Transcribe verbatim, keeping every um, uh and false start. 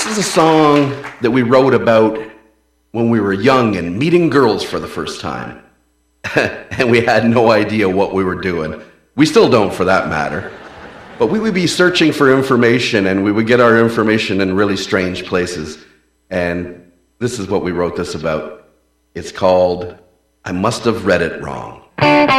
This is a song that we wrote about when we were young and meeting girls for the first time. And we had no idea what we were doing. We still don't, for that matter. But we would be searching for information, and we would get our information in really strange places. And this is what we wrote this about. It's called I Must Have Read It Wrong.